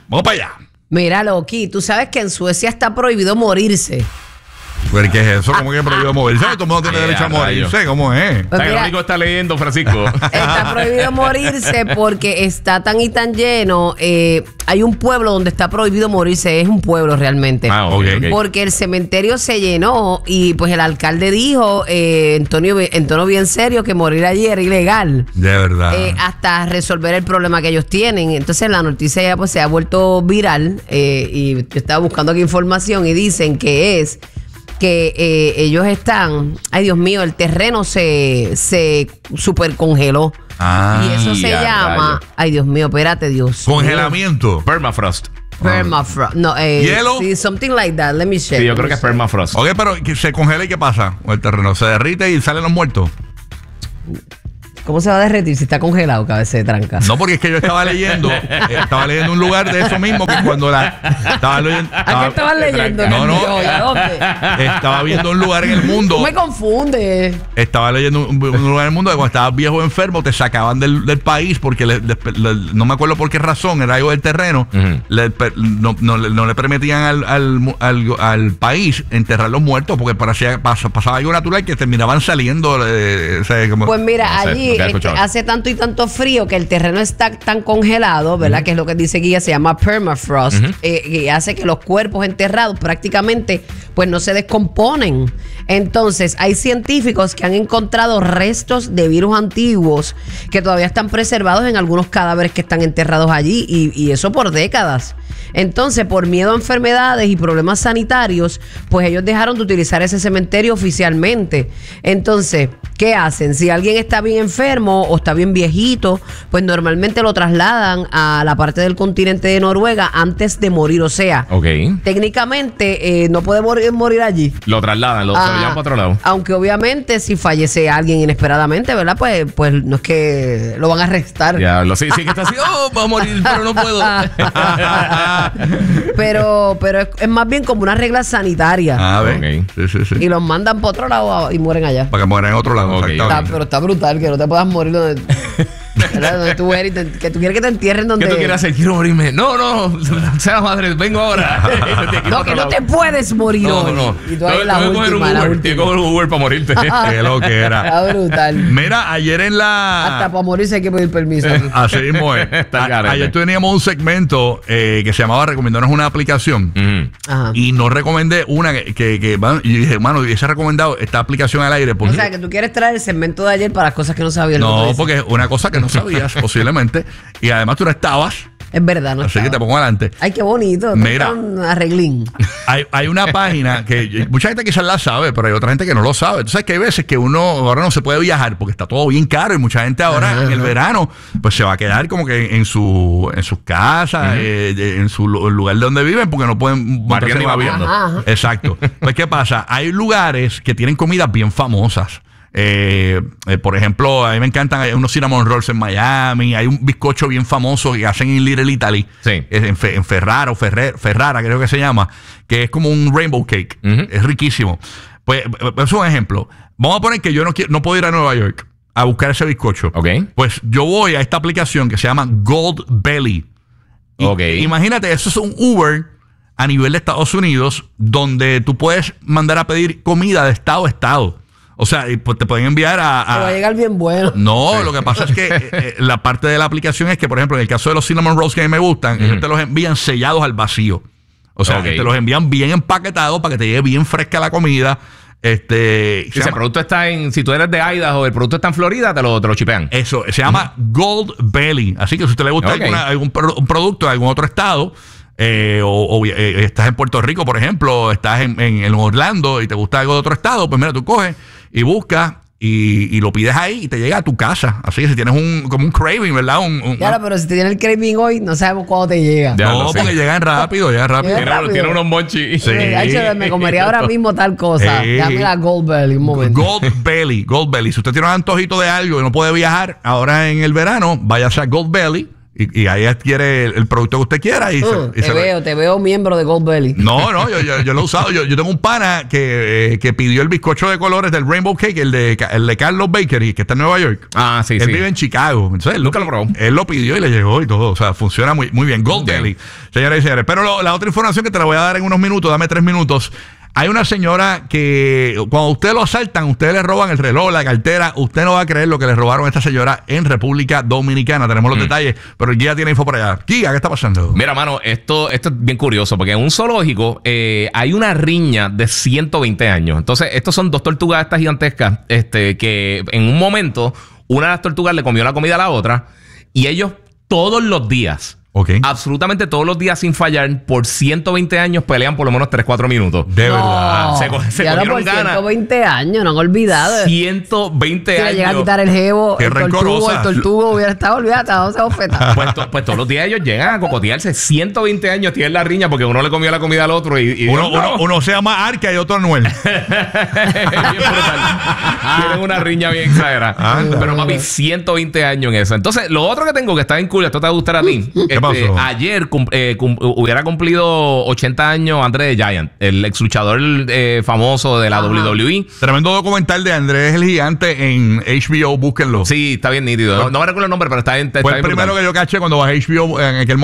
Vamos para allá. Mira, Loki, tú sabes que en Suecia está prohibido morirse. ¿Pero qué es eso? ¿Cómo que es prohibido morirse? Todo el mundo tiene derecho a morirse. ¿Cómo es? Pues mira, Rico está leyendo, Francisco. está prohibido morirse porque está tan y tan lleno. Hay un pueblo donde está prohibido morirse. Es un pueblo realmente. Ok. Porque el cementerio se llenó y pues el alcalde dijo en tono bien serio que morir allí era ilegal. De verdad. Hasta resolver el problema que ellos tienen. Entonces la noticia ya pues se ha vuelto viral y yo estaba buscando aquí información y dicen que es que ellos están, ay Dios mío, el terreno se super congeló. Y eso se llama, ay Dios mío, espérate Dios. Congelamiento. Permafrost. Permafrost. No, ¿hielo? Sí, something like that. Let me check. Sí, yo creo que es permafrost. Ok, pero se congela y ¿qué pasa? O el terreno se derrite y salen los muertos. ¿Cómo se va a derretir si está congelado cada vez se tranca? No, porque es que yo estaba leyendo un lugar de eso mismo que cuando ¿A qué estabas leyendo? No. ¿Dónde? Estaba viendo un lugar en el mundo. Tú me confundes. Estaba leyendo un lugar en el mundo que cuando estabas viejo o enfermo te sacaban del país porque no me acuerdo por qué razón, era algo del terreno. No le permitían al país enterrar los muertos porque pasaba algo natural que terminaban saliendo. Pues mira, allí hace tanto y tanto frío que el terreno está tan congelado, ¿verdad? Que es lo que dice Guía, se llama permafrost, y hace que los cuerpos enterrados prácticamente pues no se descomponen. Entonces hay científicos que han encontrado restos de virus antiguos que todavía están preservados en algunos cadáveres que están enterrados allí y eso por décadas. Entonces, por miedo a enfermedades y problemas sanitarios, pues ellos dejaron de utilizar ese cementerio oficialmente. Entonces, ¿qué hacen? Si alguien está bien enfermo o está bien viejito, pues normalmente lo trasladan a la parte del continente de Noruega antes de morir. O sea, técnicamente no puede morir allí. Lo trasladan, se lo llevan para otro lado. Aunque obviamente si fallece alguien inesperadamente, ¿verdad? Pues no es que lo van a arrestar. Ya, sí que está así, va a morir, pero no puedo. pero es más bien como una regla sanitaria. Okay. Sí. Y los mandan para otro lado y mueren allá. Para que mueran en otro lado. Pero está brutal que no te puedas morir donde tú eres que tú quieres que te entierren donde. ¿Qué tú quieres hacer? Quiero morirme. No, sea madre, vengo ahora. No, que no te puedes morir hoy. No. Y tú ahí la última. Tienes que coger un Uber para morirte. Qué lo que era. Está brutal. Mira, ayer en la... Hasta para morirse hay que pedir permiso. Así mismo es. Ayer teníamos un segmento que se llamaba Recomendarnos una aplicación. Y no recomendé una que y dije, mano, hubiese recomendado esta aplicación al aire. O sea, que tú quieres traer el segmento de ayer para las cosas que no sabías. No, porque es una cosa que no sabías posiblemente. Y además tú no estabas. Es verdad, no. Así que te pongo adelante. Ay, qué bonito. Mira, un arreglín. Hay una página que mucha gente quizás la sabe, pero hay otra gente que no lo sabe. Tú sabes que hay veces que uno ahora no se puede viajar porque está todo bien caro y mucha gente ahora en el verano pues se va a quedar como que en sus casas, en su lugar donde viven porque no pueden montarse en un avión. Exacto. Pues ¿qué pasa? Hay lugares que tienen comidas bien famosas. Por ejemplo, a mí me encantan unos cinnamon rolls en Miami. Hay un bizcocho bien famoso que hacen en Little Italy, en Ferrara o Ferrara creo que se llama, que es como un rainbow cake. Es riquísimo. Pues eso es un ejemplo. Vamos a poner que yo no puedo ir a Nueva York a buscar ese bizcocho. Pues yo voy a esta aplicación que se llama Gold Belly. Imagínate, eso es un Uber a nivel de Estados Unidos donde tú puedes mandar a pedir comida de estado a estado. O sea, pues te pueden enviar Te va a llegar bien bueno. No, lo que pasa es que la parte de la aplicación es que, por ejemplo, en el caso de los cinnamon rolls que a mí me gustan, ellos te los envían sellados al vacío. O sea, te los envían bien empaquetados para que te llegue bien fresca la comida. Si el producto está si tú eres de Idaho, el producto está en Florida, te lo chipean. Eso, se llama Gold Belly. Así que si a usted le gusta algún producto de algún otro estado, estás en Puerto Rico, por ejemplo, estás en Orlando y te gusta algo de otro estado, pues mira, tú coges y buscas y lo pides ahí y te llega a tu casa. Así que si tienes como un craving, ¿verdad? Claro, pero si te tienes el craving hoy, no sabemos cuándo te llega. Porque llegan rápido. Tiene unos monchis. Sí. Me comería ahora mismo tal cosa. Dame la Gold Belly un momento. Gold Belly. Si usted tiene un antojito de algo y no puede viajar ahora en el verano, váyase a Gold Belly. Y ahí adquiere el producto que usted quiera. Y te veo miembro de Gold Belly. No, yo lo he usado. Yo tengo un pana que pidió el bizcocho de colores del Rainbow Cake, el de Carlos Bakery, que está en Nueva York. Ah, sí, él vive en Chicago. Entonces, nunca lo probó. Él lo pidió y le llegó y todo. O sea, funciona muy, muy bien. Gold Belly, señoras y señores. Pero la otra información que te la voy a dar en unos minutos, dame 3 minutos. Hay una señora que cuando usted lo asaltan, ustedes le roban el reloj, la cartera, usted no va a creer lo que le robaron a esta señora en República Dominicana. Tenemos los detalles, pero Giga tiene info por allá. Giga, ¿qué está pasando? Mira, mano, esto es bien curioso porque en un zoológico hay una riña de 120 años. Entonces, estos son 2 tortugas estas gigantescas que en un momento una de las tortugas le comió la comida a la otra y ellos todos los días, absolutamente todos los días sin fallar, por 120 años pelean por lo menos 3-4 minutos. De verdad. Se cogieron ganas. 120 años, no han olvidado. 120 años. Si le llega a quitar el jevo, el tortugo hubiera estado olvidado, se bofeta. Pues todos los días ellos llegan a cocotearse. 120 años tienen la riña porque uno le comió la comida al otro y uno se llama Arca y otro Anuel. Tienen una riña bien exagerada. Pero papi, 120 años en eso. Entonces, lo otro que tengo que está bien cool, esto te va a gustar a ti. Ayer hubiera cumplido 80 años André the Giant, el ex luchador famoso de la WWE. Tremendo documental de Andrés el Gigante en HBO, búsquenlo. Sí, está bien nítido. No me recuerdo el nombre, pero está bien. Fue el primero que yo caché cuando bajé HBO en aquel